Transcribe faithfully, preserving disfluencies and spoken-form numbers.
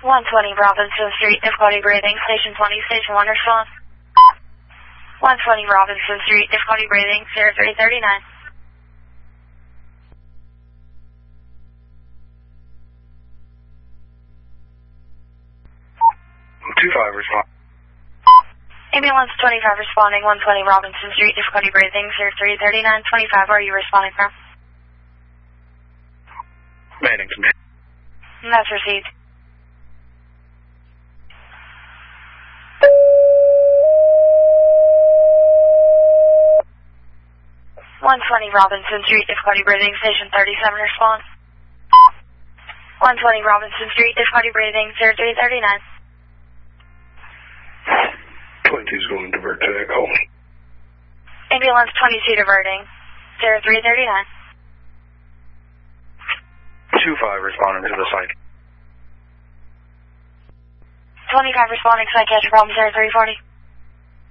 one twenty Robinson Street, difficulty breathing, station twenty, station one response. one twenty Robinson Street, difficulty breathing, zero three thirty-nine. two five respond. Ambulance twenty-five responding, one twenty Robinson Street, difficulty breathing, zero three thirty-nine, twenty-five, where are you responding from? Mannington. That's received. one twenty Robinson Street, difficulty breathing, station thirty-seven response. one twenty Robinson Street, difficulty breathing, zero three thirty-nine. twenty-two is going to divert to Echo. Ambulance twenty-two diverting, zero three thirty-nine. two five responding to the site. twenty-five responding, site catch problem zero three forty.